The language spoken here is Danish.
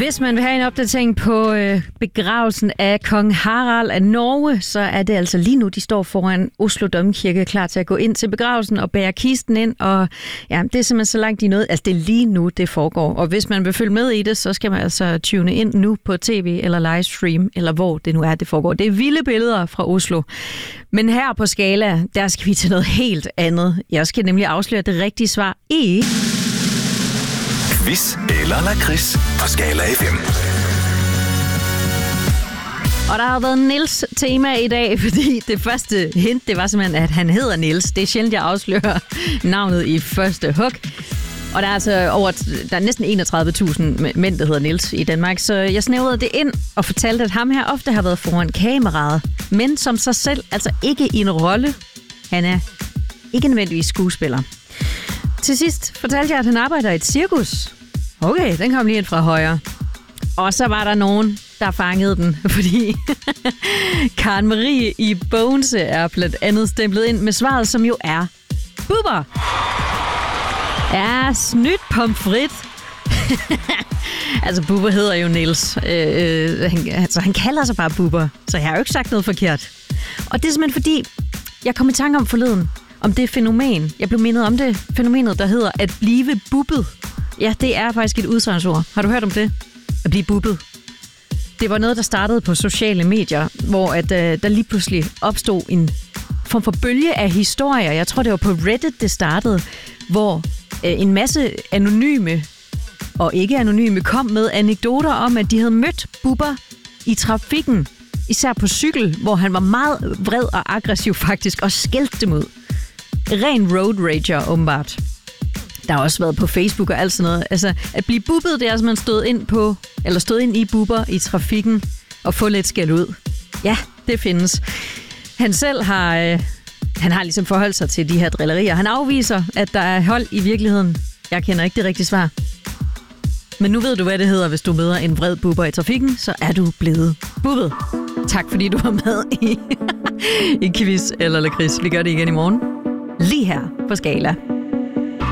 Hvis man vil have en opdatering på begravelsen af kong Harald af Norge, så er det altså lige nu, de står foran Oslo Domkirke klar til at gå ind til begravelsen og bære kisten ind. Og ja, det er simpelthen så langt de nåede. Altså det er lige nu, det foregår. Og hvis man vil følge med i det, så skal man altså tune ind nu på tv eller livestream, eller hvor det nu er, det foregår. Det er vilde billeder fra Oslo. Men her på Skala, der skal vi til noget helt andet. Jeg skal nemlig afsløre det rigtige svar i... Quiz eller lakrids på Skala FM. Og der har været Niels tema i dag, fordi det første hint, det var simpelthen, at han hedder Niels. Det er sjældent, jeg afslører navnet i første hug. Og der er altså der er næsten 31.000 mænd, der hedder Niels i Danmark. Så jeg snævrede det ind og fortalte, at ham her ofte har været foran kameraet. Men som sig selv, altså ikke i en rolle. Han er ikke nødvendigvis skuespiller. Til sidst fortalte jeg, at han arbejder i et cirkus. Okay, den kom lige ind fra højre. Og så var der nogen, der fangede den, fordi Karen Marie i Bogense er blandt andet stemplet ind med svaret, som jo er Bubber. Ja, snydt pomfrit. Altså, Bubber hedder jo Niels. Han kalder sig bare Bubber, så jeg har jo ikke sagt noget forkert. Og det er simpelthen fordi, jeg kom i tanke om forleden, om det fænomen. Jeg blev mindet om det fænomenet, der hedder at blive bubbet. Ja, det er faktisk et udsagnsord. Har du hørt om det? At blive bubbet. Det var noget, der startede på sociale medier, hvor at, der lige pludselig opstod en form for bølge af historier. Jeg tror, det var på Reddit, det startede, hvor en masse anonyme og ikke anonyme kom med anekdoter om, at de havde mødt Bubber i trafikken, især på cykel, hvor han var meget vred og aggressiv faktisk, og skældte dem ud. Ren road rager, åbenbart. Der har også været på Facebook og alt sådan noget. Altså, at blive bubbet, det er altså, man stod ind i Bubber i trafikken og få lidt skæld ud. Ja, det findes. Han selv har ligesom forholdt sig til de her drillerier. Han afviser, at der er hold i virkeligheden. Jeg kender ikke det rigtige svar. Men nu ved du, hvad det hedder, hvis du møder en vred Bubber i trafikken, så er du blevet bubbet. Tak fordi du var med i Quiz eller Lakrids. Vi gør det igen i morgen. Lige her på Skala.